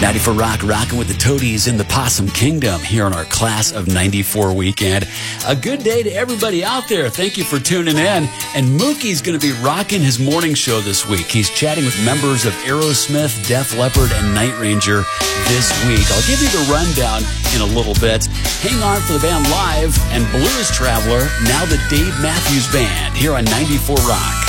94 Rock, rocking with the Toadies in the Possum Kingdom here on our Class of 94 weekend. A good day to everybody out there. Thank you for tuning in. And Mookie's going to be rocking his morning show this week. He's chatting with members of Aerosmith, Def Leppard, and Night Ranger this week. I'll give you the rundown in a little bit. Hang on for the band live and Blues Traveler, now the Dave Matthews Band here on 94 Rock.